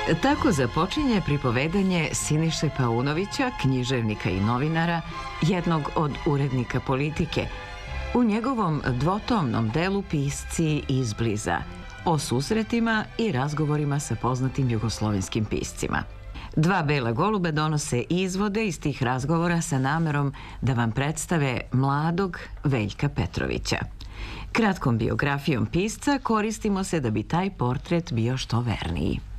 Tako započinje pripovedanje Siniše Paunovića, književnika i novinara, jednog od urednika Politike, u njegovom dvotomnom delu Pisci izbliza, o susretima i razgovorima sa poznatim jugoslovenskim piscima. Dva bela goluba donose izvode iz tih razgovora sa namerom da vam predstave mladog Veljka Petrovića. Kratkom biografijom pisca koristimo se da bi taj portret bio što verniji.